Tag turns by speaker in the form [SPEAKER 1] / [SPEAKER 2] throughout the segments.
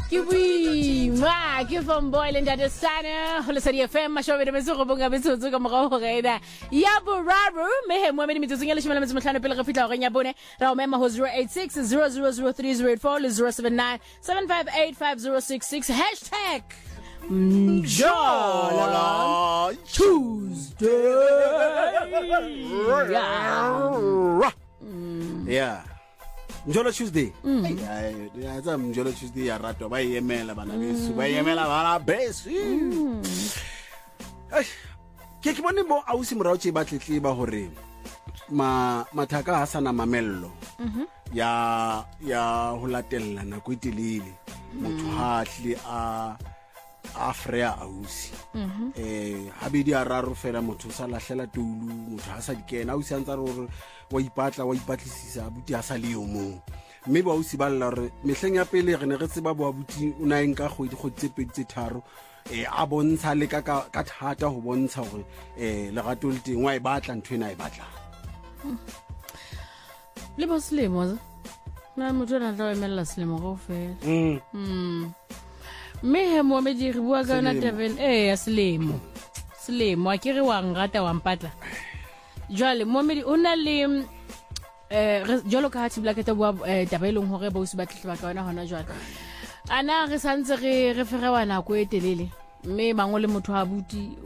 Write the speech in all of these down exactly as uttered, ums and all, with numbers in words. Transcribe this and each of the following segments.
[SPEAKER 1] Ke boima ke Fomboy le Ntate Sana ho Lesedi F M mashobe de meso go bonga metsotso ka morao ho rena ya boraro mehe mo me metsotso ya leshome le metso mahlano pele re fitla go renya bone ra o mema ho zero eight six zero zero zero three zero eight four le zero seven nine seven five eight five zero six six hashtag Mjola Tuesday.
[SPEAKER 2] Yeah. Yeah. Mjola Tuesday. Yeah, yeah, it's a Mjola Tuesday ya rato ba yemela bana besu, ba yemela bana besu. Ai. Ke ke bone bo ausi morao tse ba tletleba hore ma mathaka ha sana mamello. Mhm. Ya ya ho latella na go itelele. Motho ha hle a Afrea ausi eh habedi a raro fela motho sa lahlela toulu motho ha sa dikena ausi a ntsa re wa ipatla wa ipatlisisa abuti ha sa le yo mo mme ba ausi ba lla re mehleng ya pele re ne re tseba bo abuti o na eng ka kgwedi kgotse pedi tse tharo eh a bontsha le ka ka thata ho bontsha hore eh lerato le teng wa e batla ntwe na e batla
[SPEAKER 1] le bo selemo na motho na tla emela selemo go fela mm mm me he mo me di re bua ka na Devil eh ya selemo selemo a ke re wa ngata wa mpatla jwale mo me di ona le eh jolo ka hati black ta bua tabelong hore ba usi bathle ba ka ona hona jwale ana re santse re re fere wana go etelele mme bangwe le motho a buti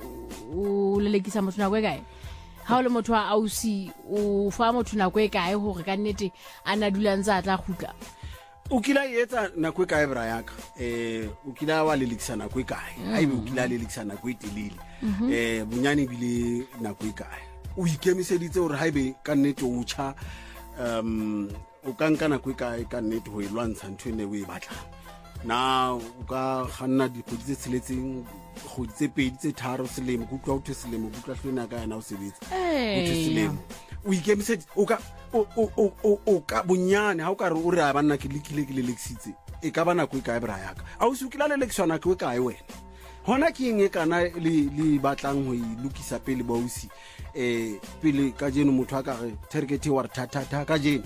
[SPEAKER 1] o lelekisa motho na go kae ha o le motho a ausi o fa motho na go kae hore ka nnete ana dulanza tla khutla
[SPEAKER 2] o kila yetsa na go kae bra yaka eh o kila wa lelekisa na go kae haibe o kila lelekisa na go etelele eh bunyane bile na go kae o ikemiseditse hore haibe ka nnete o tsha um o ka nka na go kae ka nnete ho ilwantsha ntwene o e batla na o ka ganna di khoditse tseletseng go ditse pedi tse tharo selemo go twa o the selemo go tla hlona ka yana o sebetsa o the selemo o ikemiseditse o ka o o o o ka bunyane ha o ka re o re a bana ke lekile ke leleksitse e ka bana go kae bra yaka a o sukila lelekswana go kae wena hona ke eng e kana le le batlang ho ilukisa pele ba usi eh pele ka jeno motho a ka re target wa thata thata ka jeno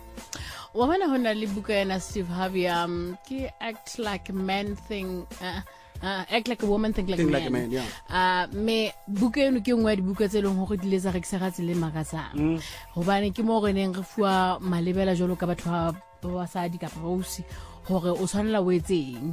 [SPEAKER 1] wa bana hona le buka yana Steve Harvey um ke act like a man thing uh, uh, act like a woman think like,
[SPEAKER 2] think
[SPEAKER 1] a,
[SPEAKER 2] like
[SPEAKER 1] man.
[SPEAKER 2] a man yeah
[SPEAKER 1] uh me buka eno ke ngwa di buka tse leng ho di le za re tsega tsele makatsang hobane ke mo re neng re fuwa malebela jolo ka batho ba ba sa di ka ba usi hore o tshwanela o etseng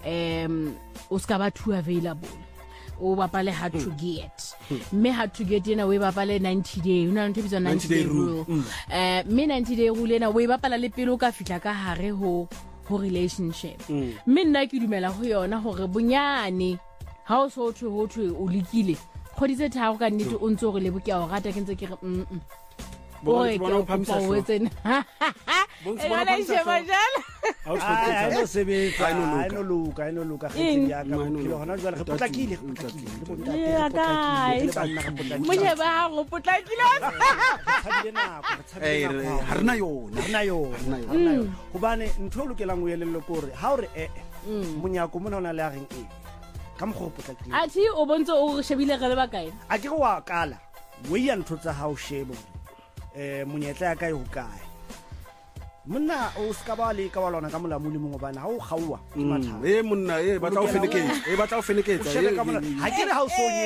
[SPEAKER 1] um o ska ba too available o bapale hard to get me hard to get ena we bapale ninety day una ntse bitsa ninety day rule eh me ninety day rule ena we bapala le pele o ka fitla ka hare ho ho relationship me nna ke dumela ho yona hore bunyane ha o so thwe ho thwe o likile kgoditse tharo ka nnete o ntse o re le boke a o rata ke ntse ke re mm
[SPEAKER 2] bo bona o phamisa
[SPEAKER 1] o wetsena
[SPEAKER 2] Bonse
[SPEAKER 1] e
[SPEAKER 2] bona
[SPEAKER 1] la
[SPEAKER 2] phamisa
[SPEAKER 1] sheba jala
[SPEAKER 2] ha o
[SPEAKER 3] Ah, no se ve,
[SPEAKER 2] Ai, no
[SPEAKER 3] ai
[SPEAKER 2] loka.
[SPEAKER 3] no luka, ai no luka, gente ya ka
[SPEAKER 2] No, no,
[SPEAKER 3] bophelo
[SPEAKER 2] no.
[SPEAKER 3] hona jwale re potlakile, re potlakile, le bontate,
[SPEAKER 1] Yeah,
[SPEAKER 3] re potlakile,
[SPEAKER 1] guys.
[SPEAKER 3] le banna re potlakile.
[SPEAKER 1] mo sheba ha go potlakile
[SPEAKER 3] Re tshabile nako, re tshabile
[SPEAKER 2] eh
[SPEAKER 3] nako
[SPEAKER 2] re
[SPEAKER 3] haholo.
[SPEAKER 2] ha rena yona
[SPEAKER 3] Ha rena yona,
[SPEAKER 2] Ha rena
[SPEAKER 3] ha rena yona. Hobane ntho e lokelang o elellwe ke hore ha o re eh monyako mona ona le a reng eh ka mo go potlakile.
[SPEAKER 1] a thi o bontse o re shebile re le bakae
[SPEAKER 3] A ke re wa kala mo ya ntho tsa hao shebo eh monyetla ya kae ho kae monna o ska ba le ka wa lona ka molamo le mongwe bana ha o kgaowa ke mathata
[SPEAKER 2] eh monna eh batla o feneketsa eh batla o
[SPEAKER 3] o
[SPEAKER 2] feneketsa
[SPEAKER 3] shebe ka mona ha ke re ha o so